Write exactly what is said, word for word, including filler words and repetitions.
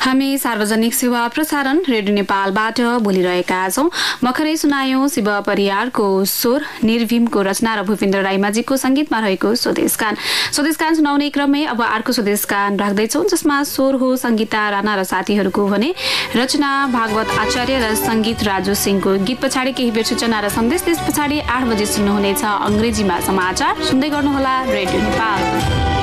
हामी सार्वजनिक सेवा प्रसारण रेडियो नेपालबाट बोलिरहेका छौं। भर्खरै सुनायौं शिव परियारको स्वर, निर्भीमको रचना र भूपेन्द्र राईमाझीको संगीतमा रहेको स्वदेशगान। स्वदेशगान सुनाउने क्रममै अब अर्को स्वदेशगान राख्दैछौं, जसमा स्वर हो संगीता राणा र साथीहरूको भने रचना भागवत आचार्य र संगीत राजु सिंहको। गीत पछाडि केही बेर सूचना र सन्देश, त्यस पछाडि आठ बजे सुन्नुहुनेछ अंग्रेजीमा समाचार। सुन्दै गर्नुहोला रेडियो नेपाल।